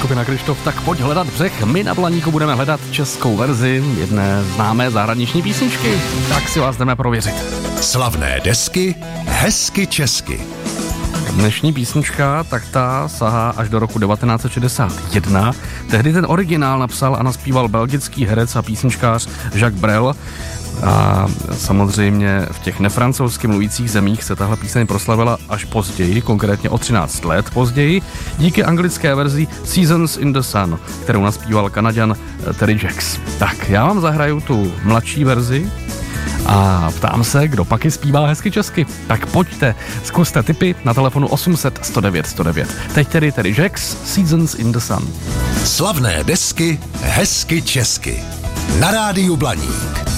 skupina Kryštof, tak pojď hledat břeh. My na Blaníku budeme hledat českou verzi jedné známé zahraniční písničky. Tak si vás jdeme prověřit. Slavné desky, hezky česky. Dnešní písnička, tak ta sahá až do roku 1961. Tehdy ten originál napsal a naspíval belgický herec a písničkář Jacques Brel. A samozřejmě v těch nefrancouzsky mluvících zemích se tahle píseň proslavila až později, konkrétně o 13 let později, díky anglické verzi Seasons in the Sun, kterou naspíval Kanaďan Terry Jacks. Tak, já vám zahraju tu mladší verzi a ptám se, kdo pak zpívá hezky česky. Tak pojďte, zkuste tipy na telefonu 800 109 109. Teď tedy Terry Jacks, Seasons in the Sun. Slavné desky, hezky česky. Na rádiu Blaník.